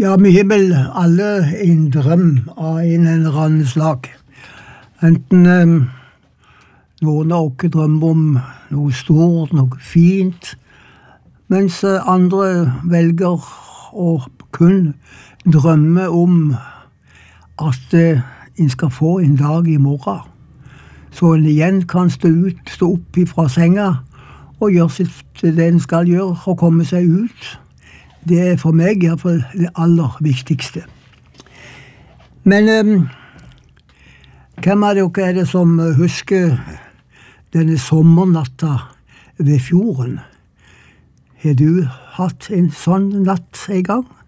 Ja, vi har vel alle en drøm av en eller annen slag. Enten noen av oss drømmer om noe stort, noe fint, mens andre velger å kun drømme om at en skal få en dag i morgen, så en igjen kan stå opp fra senga og gjøre det en skal gjøre og komme seg ut. Det er for meg i hvert fall det aller viktigste. Men hvem av dere er det som husker denne sommernatta ved fjorden? Har du hatt en sånn natt en gang?